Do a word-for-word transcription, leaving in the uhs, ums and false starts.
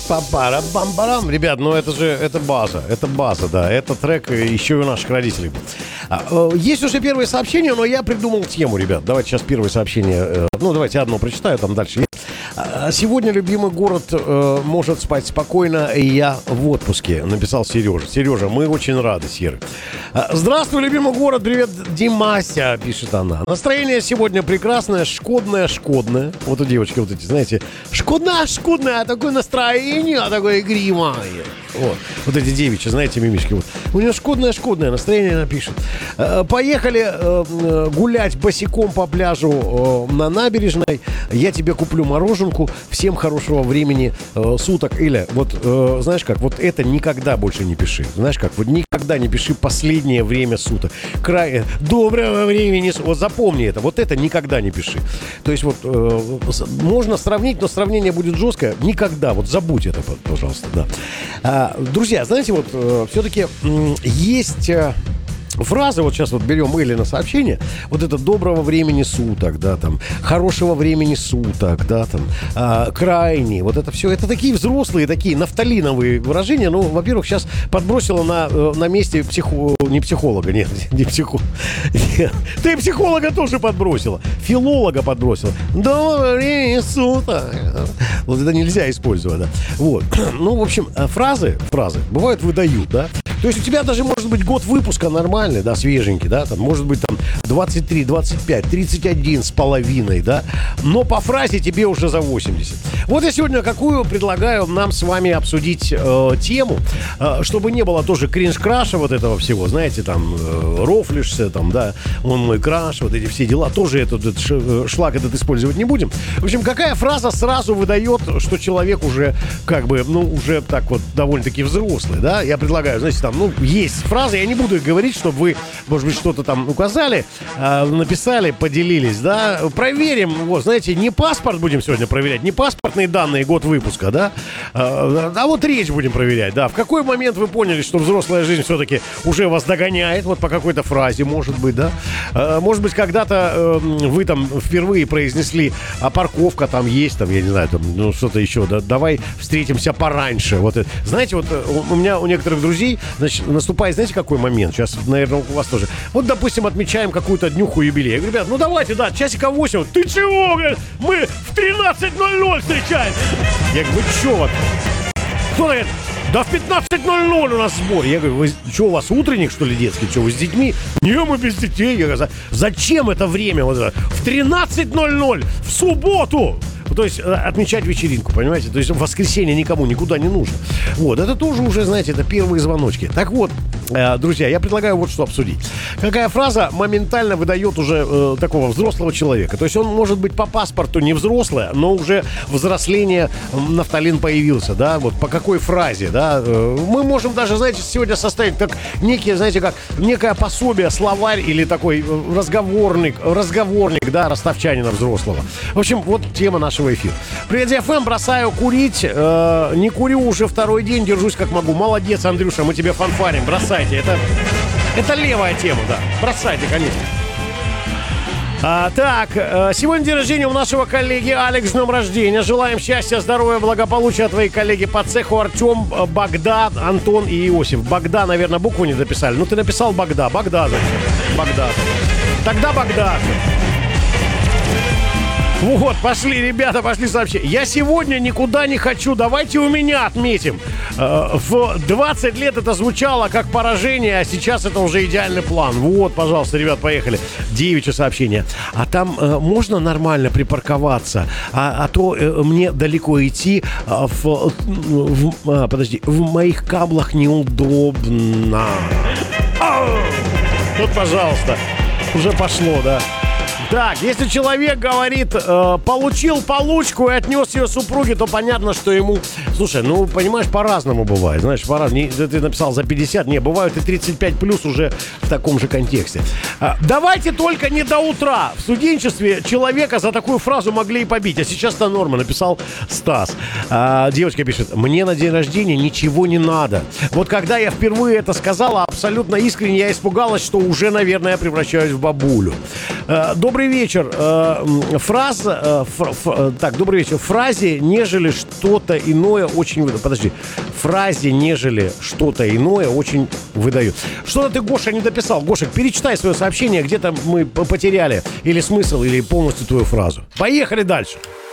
Папара-бам-барам. Ребят, ну это же, это база, это база, да, это трек еще и у наших родителей. Есть уже первые сообщения, но я придумал тему, ребят. Давайте сейчас первое сообщение, ну давайте одно прочитаю, там дальше. Сегодня любимый город э, может спать спокойно, и я в отпуске, написал Сережа. Сережа, мы очень рады, Серый. Здравствуй, любимый город, привет, Димася, пишет она. Настроение сегодня прекрасное, шкодное, шкодное. Вот у девочки вот эти, знаете, шкодное, шкодное, а такое настроение, а такое игривое. Вот, вот эти девичьи, знаете, мимишки. Вот. У нее шкодное, шкодное настроение, она пишет. Поехали э, гулять босиком по пляжу э, на набережной. Я тебе куплю мороженку. Всем хорошего времени э, суток. Или вот, э, знаешь как, вот это никогда больше не пиши. Знаешь как, вот никогда не пиши последнее время суток. Край, доброго времени. Вот запомни это. Вот это никогда не пиши. То есть вот э, можно сравнить, но сравнение будет жесткое. Никогда. Вот забудь это, пожалуйста. Да. Друзья, знаете, вот э, все-таки э, есть э, фразы, вот сейчас вот берем или на сообщение, вот это доброго времени суток, да, там, хорошего времени суток, да, там, э, крайне, вот это все, это такие взрослые, такие нафталиновые выражения, ну, во-первых, сейчас подбросила на, э, на месте психо... не психолога, нет, не психолога, ты психолога тоже подбросила, филолога подбросила, доброго времени суток, вот это нельзя использовать, да, вот, ну, в общем, фразы, фразы бывают выдают, да. То есть у тебя даже может быть год выпуска нормальный, да, свеженький, да, там, может быть там двадцать три, двадцать пять, тридцать один с половиной, да, но по фразе тебе уже за восемьдесят. Вот я сегодня какую предлагаю нам с вами обсудить э, тему, э, чтобы не было тоже кринж-краша вот этого всего, знаете, там, э, рофлишься, там, да, он мой краш, вот эти все дела, тоже этот, этот шлак этот использовать не будем. В общем, какая фраза сразу выдает, что человек уже, как бы, ну, уже так вот довольно-таки взрослый, да, я предлагаю, знаете, там, ну, есть фразы, я не буду их говорить, чтобы вы, может быть, что-то там указали, э, написали, поделились, да. Проверим, вот, знаете, не паспорт будем сегодня проверять, не паспортные данные, год выпуска, да, э, а вот речь будем проверять, да. В какой момент вы поняли, что взрослая жизнь все-таки уже вас догоняет, вот по какой-то фразе, может быть, да. Э, может быть, когда-то э, вы там впервые произнесли, а парковка там есть, там, я не знаю, там, ну, что-то еще, да, давай встретимся пораньше, вот. Знаете, вот у меня, у некоторых друзей, значит, наступает, знаете, какой момент? Сейчас, наверное, у вас тоже. Вот, допустим, отмечаем какую-то днюху юбилея. Я говорю, ребят, ну давайте, да, часика восемь. Ты чего? Говорит, мы в тринадцать ноль ноль встречаемся. Я говорю, вы что вот? Кто говорит? Да в пятнадцать ноль ноль у нас сбор. Я говорю, вы что, у вас утренник, что ли, детский? Что, вы с детьми? Не, мы без детей. Я говорю, зачем это время? Вот это? В тринадцать ноль ноль в субботу. То есть отмечать вечеринку, понимаете? То есть в воскресенье никому никуда не нужно. Вот, это тоже уже, знаете, это первые звоночки. Так вот, э, друзья, я предлагаю вот что обсудить. Какая фраза моментально выдает уже э, такого взрослого человека? То есть он может быть по паспорту не взрослый, но уже взросление, нафталин появился, да? Вот по какой фразе, да? Э, мы можем даже, знаете, сегодня составить так некие, знаете, как некое пособие, словарь или такой разговорник, разговорник, да, ростовчанина взрослого. В общем, вот тема нашего эфира. Привет, эф эм, бросаю курить. Э, не курю уже второй день, держусь как могу. Молодец, Андрюша, мы тебе фанфарим. Бросайте. Это, это левая тема, да. Бросайте, конечно. А, так, э, сегодня день рождения у нашего коллеги Алекс, с днем рождения. Желаем счастья, здоровья, благополучия твои коллеги по цеху Артем, Богдан, Антон и Иосиф. Богдан, наверное, букву не записали. Ну, ты написал Богда. Богда, зачем? Богда. Тогда Богдан. Вот, пошли, ребята, пошли сообщения. Я сегодня никуда не хочу, давайте у меня отметим. В двадцать лет это звучало как поражение, а сейчас это уже идеальный план. Вот, пожалуйста, ребят, поехали. Девичье сообщение. А там э, можно нормально припарковаться? А, а то э, мне далеко идти, а, в, в, а, подожди, в моих каблах неудобно. Тут, пожалуйста, уже пошло, да. Так, если человек говорит, э, получил получку и отнес ее супруге, то понятно, что ему... Слушай, ну, понимаешь, по-разному бывает. Знаешь, по-разному. Ты написал за пятьдесят. Не, бывают и тридцать пять плюс уже в таком же контексте. А, давайте только не до утра. В студенчестве человека за такую фразу могли и побить. А сейчас-то норма, написал Стас. А, девочка пишет, мне на день рождения ничего не надо. Вот когда я впервые это сказала, абсолютно искренне я испугалась, что уже, наверное, я превращаюсь в бабулю. А, добрый добрый вечер. Э, фраза, э, ф, ф, так, добрый вечер. В фразе «нежели что-то иное» очень... Подожди. В фразе «нежели что-то иное» очень выдают. Что-то ты, Гоша, не дописал. Гошек, перечитай свое сообщение, где-то мы потеряли или смысл, или полностью твою фразу. Поехали дальше.